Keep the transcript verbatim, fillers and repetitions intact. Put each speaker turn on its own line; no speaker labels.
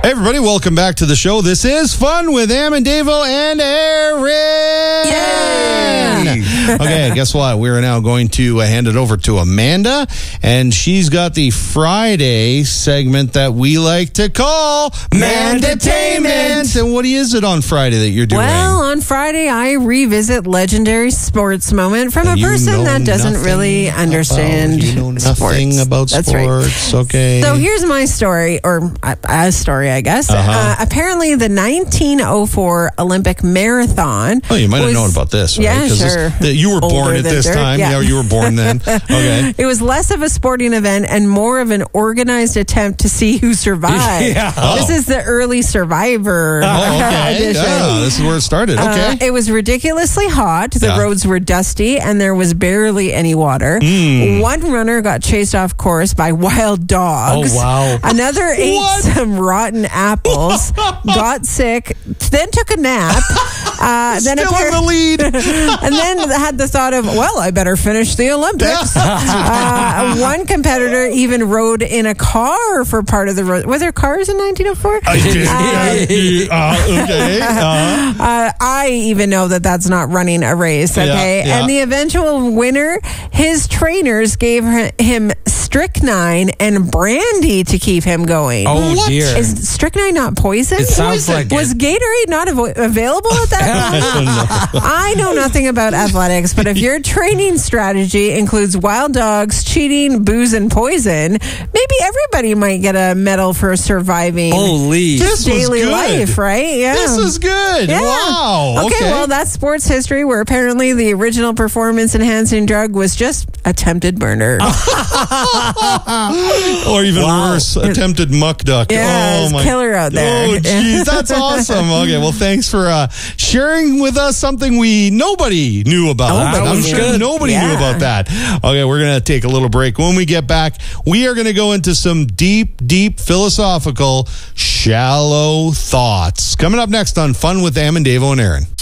Hey, everybody, welcome back to the show. This is Fun with Amandavo and Aaron.
Yeah.
Okay, guess what? We're now going to uh, hand it over to Amanda, and she's got the Friday segment that we like to call Mandatainment. And what is it on Friday that you're doing?
Well, on Friday, I revisit legendary sports moment from
And
a
you
person
know
that doesn't
nothing
really understand
about, you know nothing
sports.
about
That's
sports.
right.
Okay.
So here's my story, or a, a story, I guess.
Uh-huh.
Uh, apparently, the nineteen oh four Olympic Marathon.
Oh, you might have
was,
known about this, right?
Yeah,
'Cause
sure.
This, the, you were born
Older
at
than
this
dirt,
time.
yeah.
Yeah, you were born then. Okay.
It was less of a sporting event and more of an organized attempt to see who survived.
Yeah. Oh.
This is the early Survivor
Oh, okay.
edition.
Yeah, this is where it started. Okay.
Uh, it was ridiculously hot. The
Yeah.
roads were dusty, and there was barely any water.
Mm.
One runner got chased off course by wild dogs.
Oh, wow.
Another ate
What?
some rotten apples, got sick, then took a nap. Uh, then
Still
appar-
in the lead.
and then had the thought of, well, I better finish the Olympics. uh, one competitor even rode in a car for part of the road. Were there cars in nineteen oh four?
I did. Uh, okay. Uh,
Uh, I even know that that's not running a race, okay?
Yeah, yeah.
And the eventual winner, his trainers gave her- him strychnine and brandy to keep him going.
Oh,
What?
dear.
Is strychnine not poison?
It sounds like
Was
it.
Gatorade not avo- available at that time? I know nothing about athletics, but if your training strategy includes wild dogs, cheating, booze, and poison, maybe everybody might get a medal for surviving
Holy.
This was
daily
good.
life, right? Yeah.
This is good.
Yeah.
Wow.
Okay,
Okay.
well, that's sports history where apparently the original performance enhancing drug was just attempted murder.
Or even
Wow.
worse, attempted muck duck.
Yeah,
oh
it's
my
killer out there.
Oh, geez, that's awesome. Okay, well, thanks for uh, sharing with us something we nobody knew about.
Oh,
that
I'm
was
sure
good.
nobody knew
Yeah.
about that. Okay, we're gonna take a little break. When we get back, we are gonna go into some deep, deep philosophical, shallow thoughts. Coming up next on Fun with Amandavo and Aaron.